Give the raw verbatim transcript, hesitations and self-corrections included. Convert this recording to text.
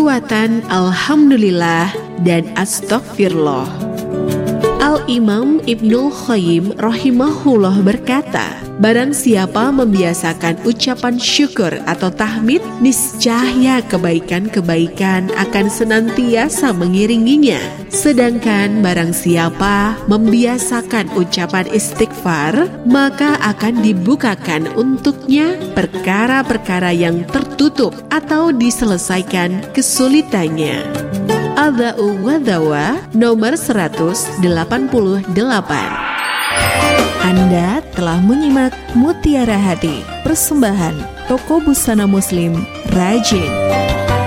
kekuatan Alhamdulillah dan Astagfirullah. Al-Imam Ibnul Qayyim rahimahullah berkata, barang siapa membiasakan ucapan syukur atau tahmid, niscaya kebaikan-kebaikan akan senantiasa mengiringinya. Sedangkan barang siapa membiasakan ucapan istighfar, maka akan dibukakan untuknya perkara-perkara yang tertutup atau diselesaikan kesulitannya. Adha'u wa Dawa nomor seratus delapan puluh delapan. Anda telah menyimak Mutiara Hati, persembahan Toko Busana Muslim Rajin.